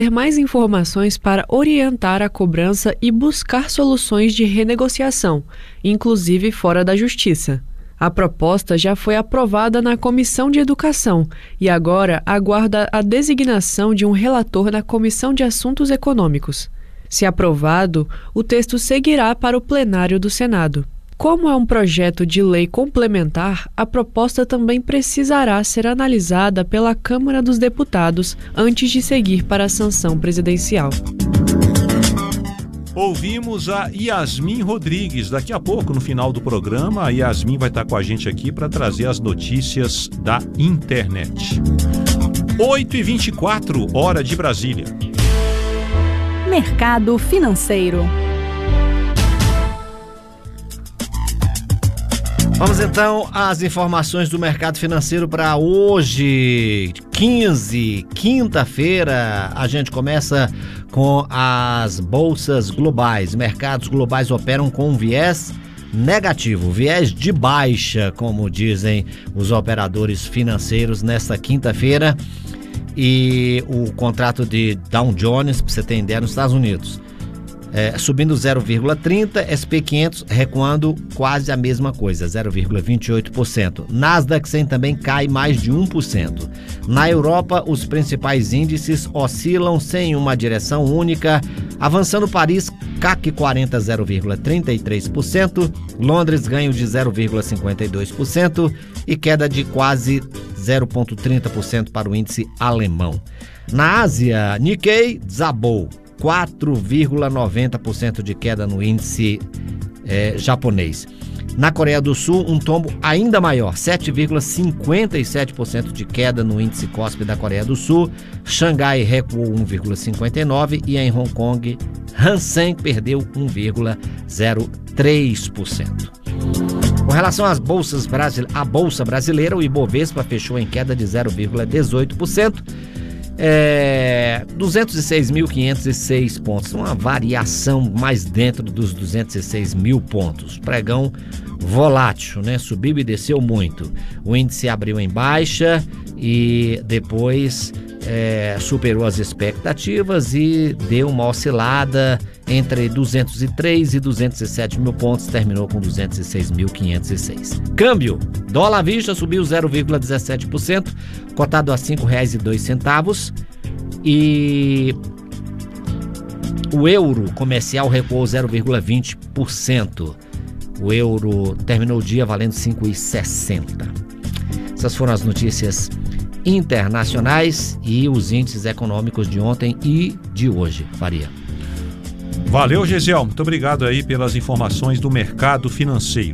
ter mais informações para orientar a cobrança e buscar soluções de renegociação, inclusive fora da Justiça. A proposta já foi aprovada na Comissão de Educação e agora aguarda a designação de um relator na Comissão de Assuntos Econômicos. Se aprovado, o texto seguirá para o plenário do Senado. Como é um projeto de lei complementar, a proposta também precisará ser analisada pela Câmara dos Deputados antes de seguir para a sanção presidencial. Ouvimos a Yasmin Rodrigues. Daqui a pouco, no final do programa, a Yasmin vai estar com a gente aqui para trazer as notícias da internet. 8h24, hora de Brasília. Mercado financeiro. Vamos então às informações do mercado financeiro para hoje, quinta-feira. A gente começa com as bolsas globais. Mercados globais operam com um viés negativo, viés de baixa, como dizem os operadores financeiros nesta quinta-feira. E o contrato de Dow Jones, para você ter ideia, nos Estados Unidos, subindo 0,30%, SP500 recuando quase a mesma coisa, 0,28%. Nasdaq 100 também cai mais de 1%. Na Europa, os principais índices oscilam sem uma direção única, avançando Paris, CAC 40, 0,33%, Londres ganho de 0,52% e queda de quase 0,30% para o índice alemão. Na Ásia, Nikkei desabou, 4,90% de queda no índice japonês. Na Coreia do Sul, um tombo ainda maior, 7,57% de queda no índice KOSPI da Coreia do Sul. Xangai recuou 1,59% e em Hong Kong, Hang Seng perdeu 1,03%. Com relação às bolsas a Bolsa Brasileira, o Ibovespa fechou em queda de 0,18%. 206.506 pontos, uma variação mais dentro dos 206 mil pontos. Pregão volátil, né? Subiu e desceu muito. O índice abriu em baixa e depois superou as expectativas e deu uma oscilada entre 203 e 207 mil pontos, terminou com 206.506. Câmbio, dólar à vista subiu 0,17%, cotado a R$ 5,02, e o euro comercial recuou 0,20%. O euro terminou o dia valendo R$ 5,60. Essas foram as notícias internacionais e os índices econômicos de ontem e de hoje. Faria. Valeu, Gesiel. Muito obrigado aí pelas informações do mercado financeiro.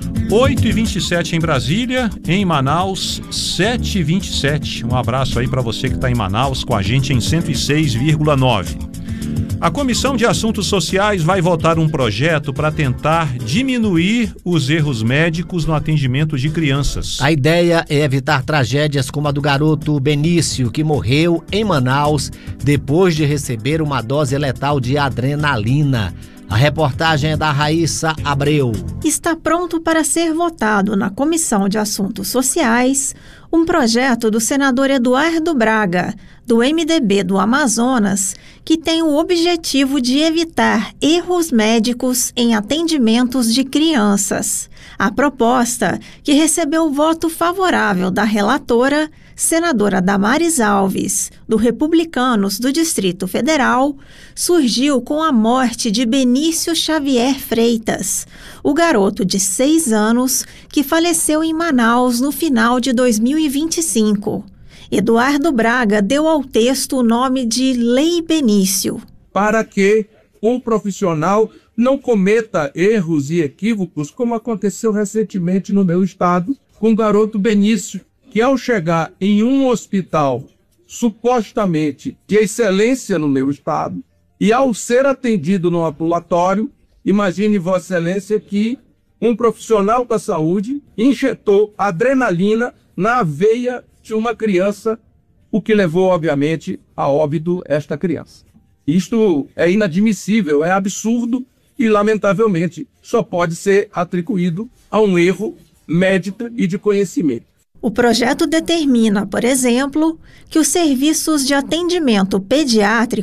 8h27 em Brasília, em Manaus, 7h27. Um abraço aí para você que está em Manaus com a gente em 106,9. A Comissão de Assuntos Sociais vai votar um projeto para tentar diminuir os erros médicos no atendimento de crianças. A ideia é evitar tragédias como a do garoto Benício, que morreu em Manaus depois de receber uma dose letal de adrenalina. A reportagem é da Raíssa Abreu. Está pronto para ser votado na Comissão de Assuntos Sociais um projeto do senador Eduardo Braga, do MDB do Amazonas, que tem o objetivo de evitar erros médicos em atendimentos de crianças. A proposta, que recebeu o voto favorável da relatora, senadora Damares Alves, do Republicanos do Distrito Federal, surgiu com a morte de Benício Xavier Freitas, o garoto de 6 anos que faleceu em Manaus no final de 2025. Eduardo Braga deu ao texto o nome de Lei Benício. Para que um profissional não cometa erros e equívocos, como aconteceu recentemente no meu estado, com o garoto Benício, que ao chegar em um hospital supostamente de excelência no meu estado, e ao ser atendido no ambulatório, imagine Vossa Excelência que um profissional da saúde injetou adrenalina na veia de uma criança, o que levou, obviamente, a óbito esta criança. Isto é inadmissível, é absurdo e, lamentavelmente, só pode ser atribuído a um erro médico e de conhecimento. O projeto determina, por exemplo, que os serviços de atendimento pediátrico